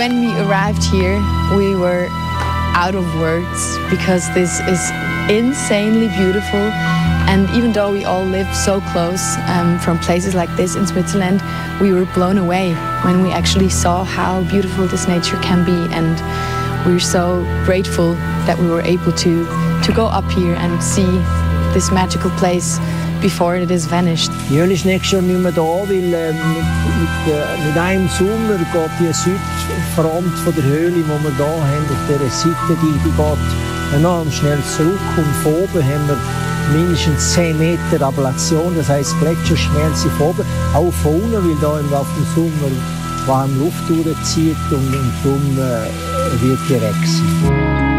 When we arrived here, we were out of words because this is insanely beautiful. And even though we all live so close from places like this in Switzerland, we were blown away when we actually saw how beautiful this nature can be. And we're so grateful that we were able to go up here and see this magical place before it is vanished. Die Höhle ist nächstes Jahr nicht mehr da, weil mit einem Sommer geht die Südfront von der Höhle, die wir hier haben, auf dieser Seite, die geht enorm schnell zurück. Und von oben haben wir mindestens 10 Meter Ablation, das heisst Gletscherschmelze von oben, auch von unten, weil da auf dem Sommer warme Luft durchzieht und darum wird die weg sein.